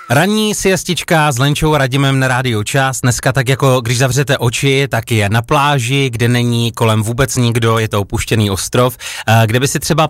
Ranní siestička s Lenčou a Radimem na Rádiu Čas. Dneska tak jako, když zavřete oči, tak je na pláži, kde není kolem vůbec nikdo, je to opuštěný ostrov, kde by si třeba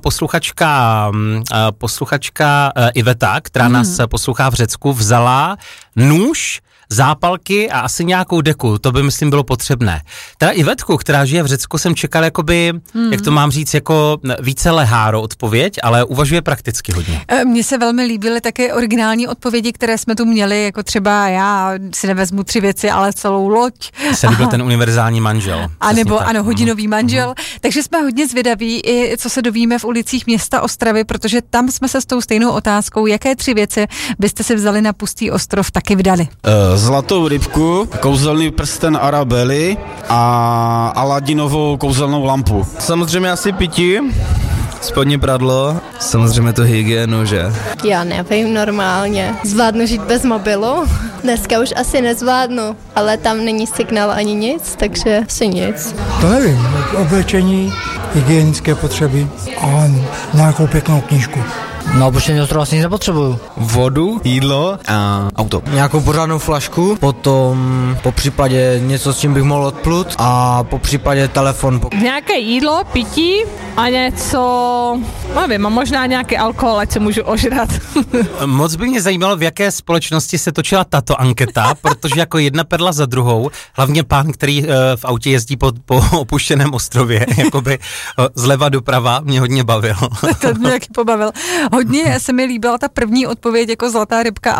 posluchačka Iveta, která nás poslouchá v Řecku, vzala nůž, zápalky a asi nějakou deku, to by myslím bylo potřebné. Teda Ivetku, která žije v Řecku, jsem čekal jakoby, jak to mám říct, jako více leháro odpověď, ale uvažuje prakticky hodně. Mně se velmi líbily také originální odpovědi, které jsme tu měli, jako třeba já si nevezmu 3 věci, ale celou loď. Se líbil ten univerzální manžel. A nebo ano, hodinový manžel. Takže jsme hodně zvědaví i co se dovíme v ulicích města Ostravy, protože tam jsme se s tou stejnou otázkou, jaké 3 věci byste si vzali na pustý ostrov, taky vydali. Zlatou rybku, kouzelný prsten Arabely a Aladinovou kouzelnou lampu. Samozřejmě asi pití, spodní pradlo, samozřejmě to hygienu, že? Já nevím, normálně. Zvládnu žít bez mobilu? Dneska už asi nezvládnu, ale tam není signál ani nic, takže asi nic. To nevím, oblečení, hygienické potřeby a nějakou pěknou knížku. Na opuštění ostrova asi nic nepotřebuju. Vodu, jídlo a auto. Nějakou pořádnou flašku, potom po případě něco, s čím bych mohl odplut a po případě telefon. Nějaké jídlo, pití a něco, nevím, a možná nějaký alkohol, ať se můžu ožrat. Moc by mě zajímalo, v jaké společnosti se točila tato anketa, protože jako jedna perla za druhou, hlavně pán, který v autě jezdí po opuštěném ostrově, jakoby zleva doprava, mě hodně bavil. To mě taky pobavil. Hodně se mi líbila ta první odpověď jako zlatá rybka